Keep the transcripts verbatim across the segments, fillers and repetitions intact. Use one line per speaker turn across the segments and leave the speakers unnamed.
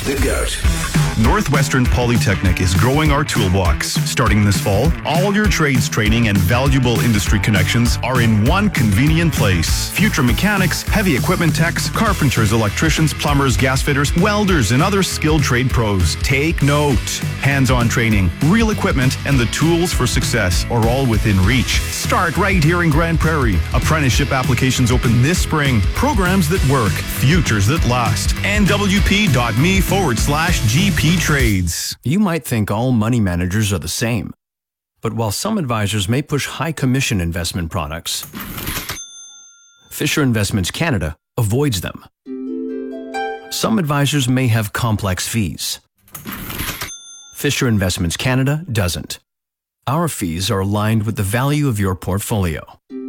The Goat.
Northwestern Polytechnic is growing our toolbox. Starting this fall, all your trades training and valuable industry connections are in one convenient place. Future mechanics, heavy equipment techs, carpenters, electricians, plumbers, gas fitters, welders, and other skilled trade pros. Take note. Hands-on training, real equipment, and the tools for success are all within reach. Start right here in Grand Prairie. Apprenticeship applications open this spring. Programs that work, futures that last. nwp.me forward slash GP Trades.
You might think all money managers are the same. But while some advisors may push high commission investment products, Fisher Investments Canada avoids them. Some advisors may have complex fees. Fisher Investments Canada doesn't. Our fees are aligned with the value of your portfolio.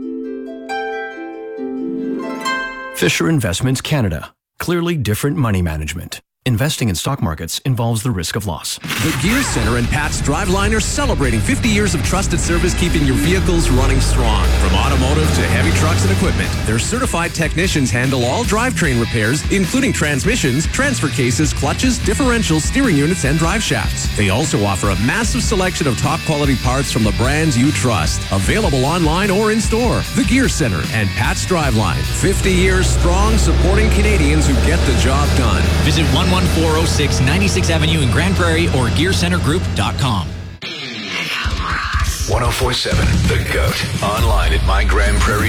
Fisher Investments Canada. Clearly different money management. Investing in stock markets involves the risk of loss.
The Gear Center and Pat's Driveline are celebrating fifty years of trusted service, keeping your vehicles running strong. From automotive to heavy trucks and equipment, their certified technicians handle all drivetrain repairs, including transmissions, transfer cases, clutches, differentials, steering units, and drive shafts. They also offer a massive selection of top quality parts from the brands you trust. Available online or in store. The Gear Center and Pat's Driveline. fifty years strong, supporting Canadians who get the job done.
Visit one one four oh six ninety-sixth Avenue in Grand Prairie or gear center group dot com.
one oh four point seven The Goat. Online at my grand prairie